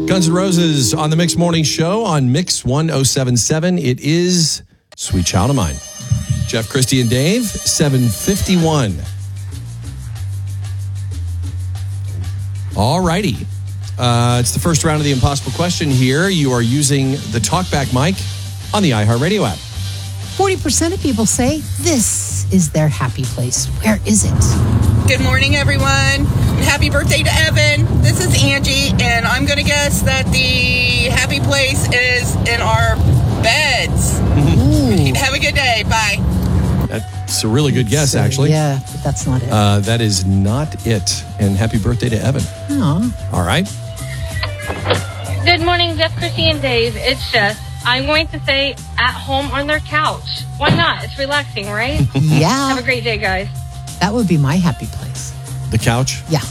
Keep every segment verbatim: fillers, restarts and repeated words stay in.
Guns N' Roses on the Mix Morning Show on Mix one oh seven point seven. It is Sweet Child of Mine. Jeff, Christy, and Dave, seven fifty-one. All righty. Uh, it's the first round of the impossible question here. You are using the TalkBack mic on the iHeartRadio app. forty percent of people say this is their happy place. Where is it? Good morning, everyone. Happy birthday to Evan. This is Angie, and I'm going to guess that the happy place is in our beds. Ooh. Have a good day. Bye. That's a really good guess, So, actually. Yeah, but that's not it. Uh, that is not it. And happy birthday to Evan. Aw. All right. Good morning, Jeff, Chrissy, and Dave. It's Jess. I'm going to say at home on their couch. Why not? It's relaxing, right? Yeah, Have a great day, guys. that would be my happy place. The couch. Yeah.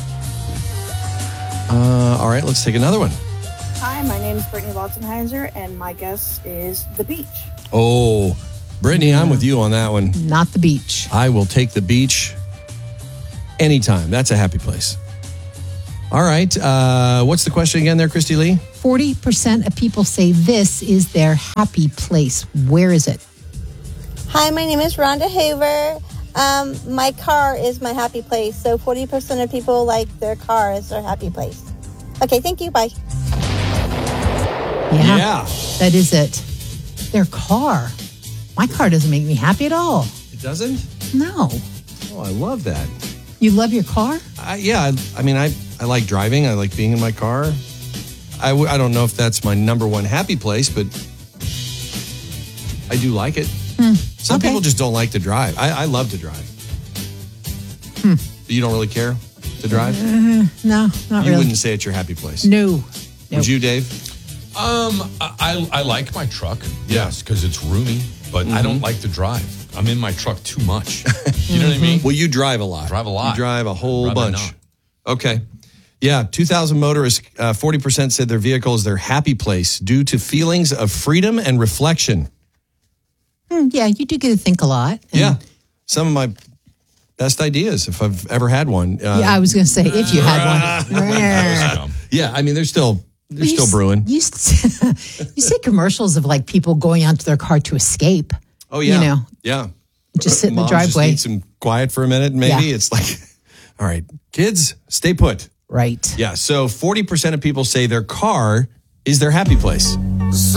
Uh, all right, let's take another one. Hi, my name is Brittany Waltenheiser, and my guess is the beach. Oh, Brittany, I'm with you on that one. Not the beach. I will take the beach anytime. That's a happy place. All right. Uh, what's the question again there, Christy Lee? forty percent of people say this is their happy place. Where is it? Hi, my name is Rhonda Hoover. Um, my car is my happy place. So forty percent of people like their car as their happy place. Okay, thank you. Bye. Yeah, Yeah. that is it. Their car. My car doesn't make me happy at all. It doesn't? No. Oh, I love that. You love your car? I, yeah, I, I mean, I, I like driving. I like being in my car. I, w- I don't know if that's my number one happy place, but I do like it. Hmm. Some Okay. people just don't like to drive. I, I love to drive. Hmm. You don't really care to drive? Uh, no, not you really. wouldn't say it's your happy place. No. Would you, Dave? Um, I I like my truck, yes, because it's roomy, but Mm-hmm. I don't like to drive. I'm in my truck too much. You know what I mean? Well, you drive a lot. Drive a lot. You drive a whole Rather bunch. not. Okay. Yeah, two thousand motorists, uh, forty percent said their vehicle is their happy place due to feelings of freedom and reflection. Hmm, yeah, you do get to think a lot. And- Yeah. Some of my best ideas, if I've ever had one. Uh, Yeah, I was going to say, if you had one. yeah, I mean, they're still they're But you still s- brewing. You, s- you see commercials of like people going out to their car to escape. Oh, yeah. You know, Yeah. just sit in the Moms driveway. Just need some quiet for a minute, maybe. Yeah. It's like, all right, kids, stay put. Right. Yeah, so forty percent of people say their car is their happy place.